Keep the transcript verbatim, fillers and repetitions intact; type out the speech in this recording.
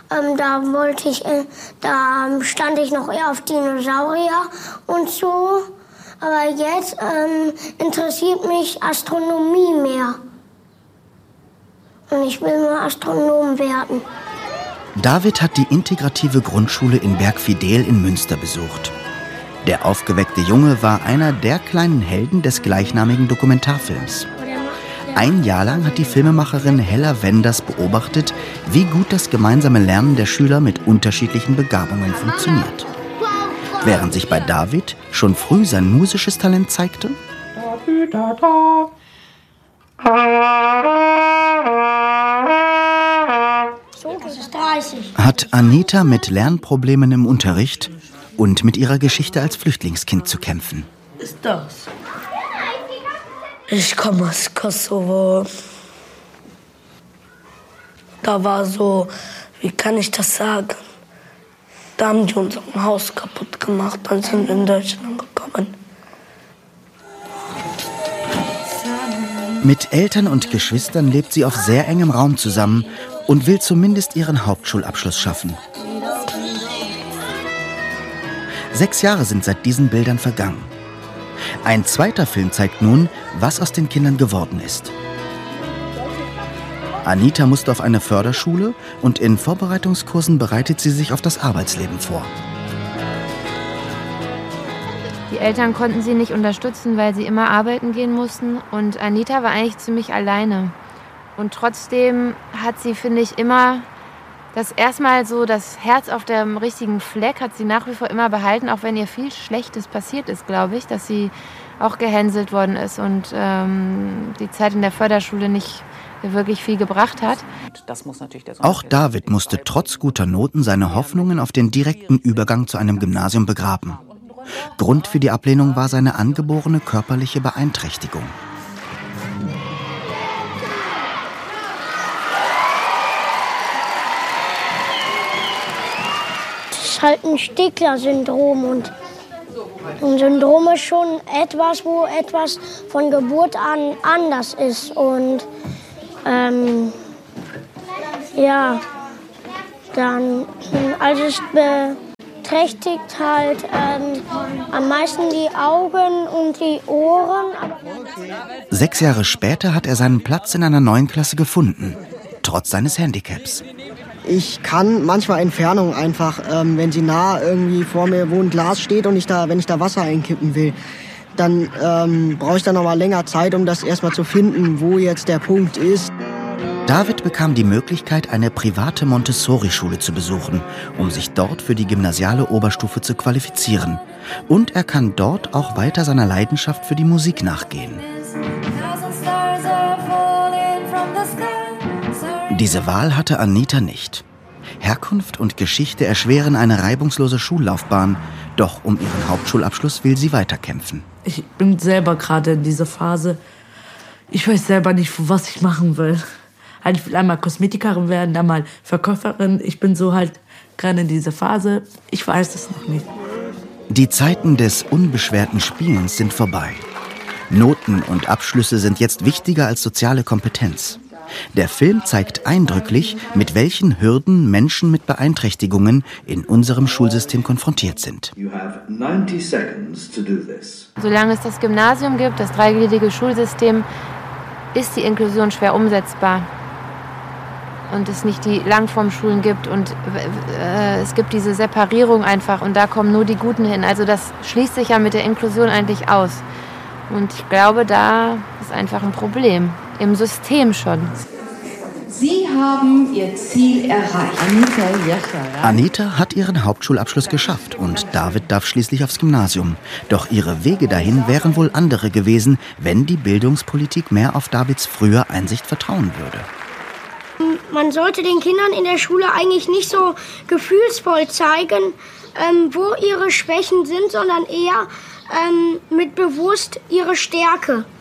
Ähm, da wollte ich, äh, da stand ich noch eher auf Dinosaurier und so. Aber jetzt ähm, interessiert mich Astronomie mehr. Und ich will nur Astronom werden. David hat die integrative Grundschule in Bergfidel in Münster besucht. Der aufgeweckte Junge war einer der kleinen Helden des gleichnamigen Dokumentarfilms. Ein Jahr lang hat die Filmemacherin Hella Wenders beobachtet, wie gut das gemeinsame Lernen der Schüler mit unterschiedlichen Begabungen funktioniert. Während sich bei David schon früh sein musisches Talent zeigte, hat Anita mit Lernproblemen im Unterricht und mit ihrer Geschichte als Flüchtlingskind zu kämpfen. Ist das? Ich komme aus Kosovo. Da war so, wie kann ich das sagen? Da haben die unser Haus kaputt gemacht, dann sind wir in Deutschland gekommen. Mit Eltern und Geschwistern lebt sie auf sehr engem Raum zusammen und will zumindest ihren Hauptschulabschluss schaffen. Sechs Jahre sind seit diesen Bildern vergangen. Ein zweiter Film zeigt nun, was aus den Kindern geworden ist. Anita musste auf eine Förderschule und in Vorbereitungskursen bereitet sie sich auf das Arbeitsleben vor. Die Eltern konnten sie nicht unterstützen, weil sie immer arbeiten gehen mussten. Und Anita war eigentlich ziemlich alleine. Und trotzdem hat sie, finde ich, immer das erstmal so das Herz auf dem richtigen Fleck, hat sie nach wie vor immer behalten, auch wenn ihr viel Schlechtes passiert ist, glaube ich, dass sie auch gehänselt worden ist und ähm, die Zeit in der Förderschule nicht wirklich viel gebracht hat. Das muss natürlich der Auch David musste trotz guter Noten seine Hoffnungen auf den direkten Übergang zu einem Gymnasium begraben. Grund für die Ablehnung war seine angeborene körperliche Beeinträchtigung. Das ist halt ein Stickler-Syndrom und ein Syndrom ist schon etwas, wo etwas von Geburt an anders ist und ähm, ja, dann, also es beträchtigt halt ähm, am meisten die Augen und die Ohren. Sechs Jahre später hat er seinen Platz in einer neuen Klasse gefunden, trotz seines Handicaps. Ich kann manchmal Entfernungen einfach, ähm, wenn sie nah irgendwie vor mir, wo ein Glas steht und ich da, wenn ich da Wasser einkippen will, dann ähm, brauche ich dann noch mal länger Zeit, um das erstmal zu finden, wo jetzt der Punkt ist. David bekam die Möglichkeit, eine private Montessori-Schule zu besuchen, um sich dort für die gymnasiale Oberstufe zu qualifizieren. Und er kann dort auch weiter seiner Leidenschaft für die Musik nachgehen. Diese Wahl hatte Anita nicht. Herkunft und Geschichte erschweren eine reibungslose Schullaufbahn, doch um ihren Hauptschulabschluss will sie weiterkämpfen. Ich bin selber gerade in dieser Phase. Ich weiß selber nicht, was ich machen will. Halt, ich will einmal Kosmetikerin werden, einmal Verkäuferin. Ich bin so halt gerade in dieser Phase. Ich weiß es noch nicht. Die Zeiten des unbeschwerten Spielens sind vorbei. Noten und Abschlüsse sind jetzt wichtiger als soziale Kompetenz. Der Film zeigt eindrücklich, mit welchen Hürden Menschen mit Beeinträchtigungen in unserem Schulsystem konfrontiert sind. Solange es das Gymnasium gibt, das dreigliedrige Schulsystem, ist die Inklusion schwer umsetzbar. Und es nicht die Langformschulen gibt und äh, es gibt diese Separierung einfach und da kommen nur die Guten hin. Also das schließt sich ja mit der Inklusion eigentlich aus. Und ich glaube, da ist einfach ein Problem. Im System schon. Sie haben Ihr Ziel erreicht. Anita, Anita hat ihren Hauptschulabschluss geschafft und David darf schließlich aufs Gymnasium. Doch ihre Wege dahin wären wohl andere gewesen, wenn die Bildungspolitik mehr auf Davids frühe Einsicht vertrauen würde. Man sollte den Kindern in der Schule eigentlich nicht so gefühlsvoll zeigen, ähm, wo ihre Schwächen sind, sondern eher ähm, mit bewusst ihre Stärke.